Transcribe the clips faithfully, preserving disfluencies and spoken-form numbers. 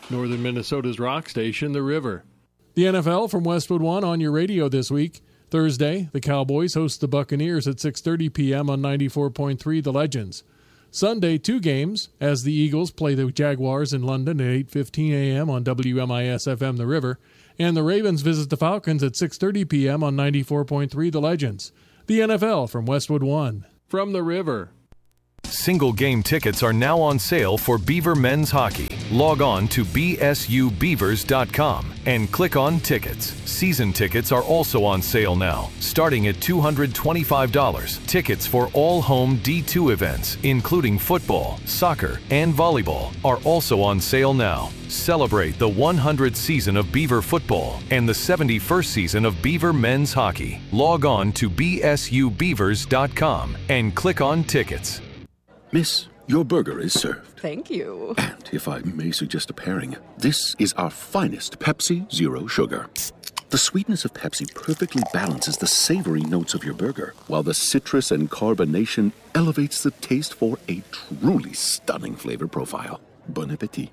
Northern Minnesota's rock station, The River. The N F L from Westwood One on your radio this week. Thursday, the Cowboys host the Buccaneers at six thirty p.m. on ninety-four point three The Legends. Sunday, two games, as the Eagles play the Jaguars in London at eight fifteen a.m. on W M I S F M The River, and the Ravens visit the Falcons at six thirty p.m. on ninety-four point three The Legends. The N F L from Westwood One. From The River. Single game tickets are now on sale for Beaver men's hockey. Log on to b s u beavers dot com and click on tickets. Season tickets are also on sale now, starting at two hundred twenty-five dollars. Tickets for all home D two events, including football, soccer, and volleyball, are also on sale now. Celebrate the one hundredth season of Beaver football and the seventy-first season of Beaver men's hockey. Log on to b s u beavers dot com and click on tickets. Miss, your burger is served. Thank you. And if I may suggest a pairing, this is our finest Pepsi Zero Sugar. The sweetness of Pepsi perfectly balances the savory notes of your burger, while the citrus and carbonation elevates the taste for a truly stunning flavor profile. Bon appetit.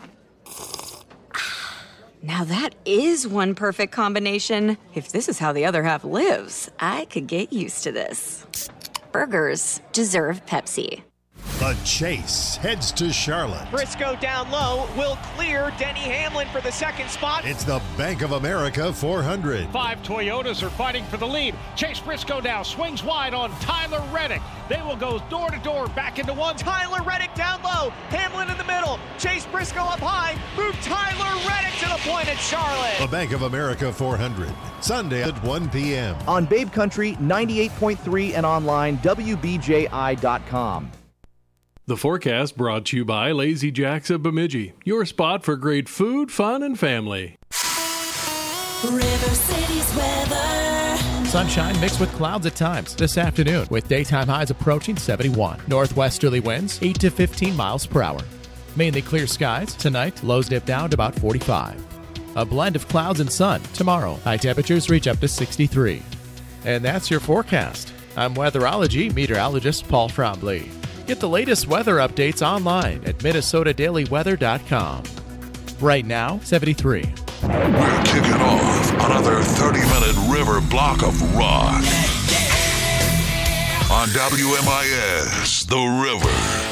Now that is one perfect combination. If this is how the other half lives, I could get used to this. Burgers deserve Pepsi. The chase heads to Charlotte. Briscoe down low will clear Denny Hamlin for the second spot. It's the Bank of America four hundred. Five Toyotas are fighting for the lead. Chase Briscoe now swings wide on Tyler Reddick. They will go door to door back into one. Tyler Reddick down low. Hamlin in the middle. Chase Briscoe up high. Move Tyler Reddick to the point at Charlotte. The Bank of America four hundred. Sunday at one p.m. On Babe Country ninety-eight point three and online W B J I dot com. The forecast brought to you by Lazy Jacks of Bemidji, your spot for great food, fun, and family. River City's weather. Sunshine mixed with clouds at times this afternoon, with daytime highs approaching seventy-one. Northwesterly winds eight to fifteen miles per hour. Mainly clear skies. Tonight, lows dip down to about forty-five. A blend of clouds and sun tomorrow. High temperatures reach up to sixty-three. And that's your forecast. I'm weatherology meteorologist Paul Trombley. Get the latest weather updates online at minnesota daily weather dot com. Right now, seventy-three. We're kicking off another thirty-minute river block of rock on W M I S, The River.